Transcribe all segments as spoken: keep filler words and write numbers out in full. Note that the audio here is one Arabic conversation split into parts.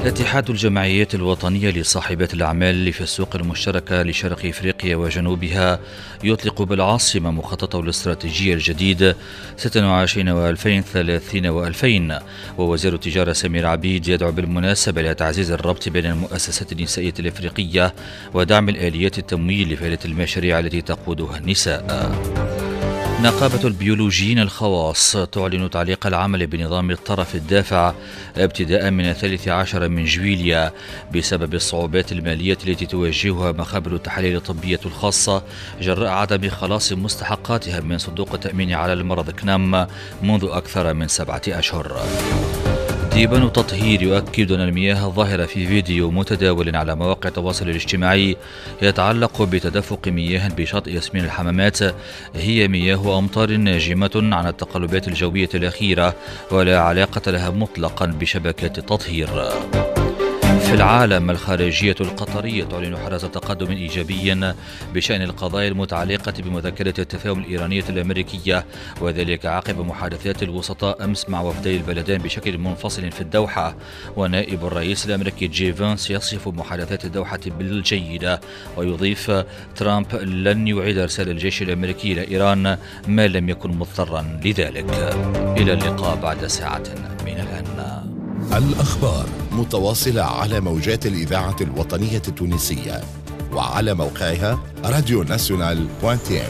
اتحاد الجمعيات الوطنية لصاحبات الأعمال في السوق المشتركة لشرق إفريقيا وجنوبها يطلق بالعاصمة مخططه الاستراتيجي الجديد ستة وعشرين وألفين ثلاثين وألفين. ووزير التجارة سمير عبيد يدعو بالمناسبة إلى تعزيز الربط بين المؤسسات النسائية الإفريقية ودعم الآليات التمويل لفائدة المشاريع التي تقودها النساء. نقابة البيولوجيين الخواص تعلن تعليق العمل بنظام الطرف الدافع ابتداء من الثالث عشر من جويليا بسبب الصعوبات المالية التي تواجهها مخابر التحاليل الطبية الخاصة جراء عدم خلاص مستحقاتها من صندوق التأمين على المرض كنام منذ أكثر من سبعة أشهر. ديبان التطهير يؤكد أن المياه الظاهرة في فيديو متداول على مواقع التواصل الاجتماعي يتعلق بتدفق مياه بشاطئ ياسمين الحمامات هي مياه أمطار ناجمة عن التقلبات الجوية الأخيرة ولا علاقة لها مطلقا بشبكات التطهير. في العالم، الخارجية القطرية تعلن حراز تقدم إيجابي بشأن القضايا المتعلقة بمذكرة التفاهم الإيرانية الأمريكية، وذلك عقب محادثات الوسطاء أمس مع وفدي البلدين بشكل منفصل في الدوحة. ونائب الرئيس الأمريكي جي فانس يصف محادثات الدوحة بالجيدة، ويضيف ترامب لن يعيد إرسال الجيش الأمريكي إلى إيران ما لم يكن مضطرا لذلك. إلى اللقاء بعد ساعة من الآن. الأخبار متواصلة على موجات الإذاعة الوطنية التونسية وعلى موقعها راديو ناسيونال بوانتين.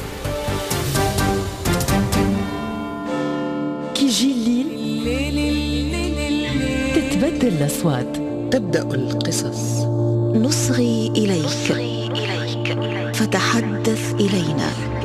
كي يجي الليل تتبدل الأصوات، تبدأ القصص، نصغي إليك فتحدث إلينا.